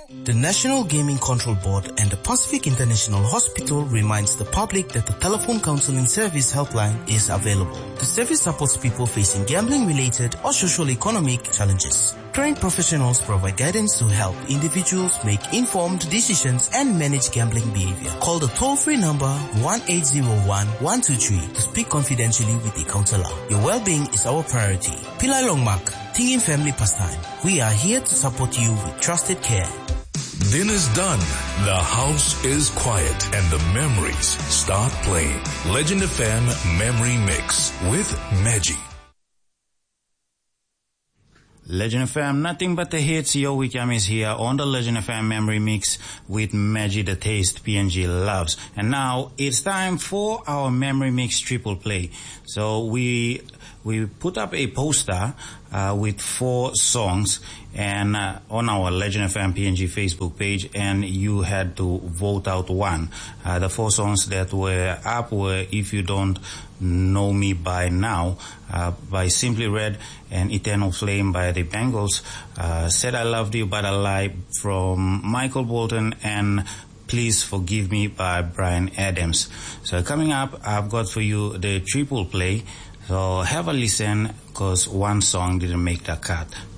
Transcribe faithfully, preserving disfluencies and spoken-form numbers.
The National Gaming Control Board and the Pacific International Hospital reminds the public that the telephone counseling service helpline is available. The service supports people facing gambling-related or socio-economic challenges. Trained professionals provide guidance to help individuals make informed decisions and manage gambling behavior. Call the toll-free number one eight zero one, one two three to speak confidentially with a counselor. Your well-being is our priority. Pillai Longmak, Tingin Family Pastime. We are here to support you with trusted care. Dinner's done, the house is quiet, and the memories start playing. Legend F M Memory Mix with Maggie. Legend F M, nothing but the hits. Yo, Wickham is here on the Legend F M Memory Mix with Maggie, the taste P N G loves. And now it's time for our Memory Mix triple play. So we we put up a poster uh, with four songs and uh, on our Legend F M P N G Facebook page, and you had to vote out one. Uh, the four songs that were up were If You Don't Know Me By Now uh, by Simply Red, and Eternal Flame by the Bangles, uh, Said I Loved You But I Lied from Michael Bolton, and Please Forgive Me by Bryan Adams. So coming up, I've got for you the triple play. So have a listen, because one song didn't make the cut.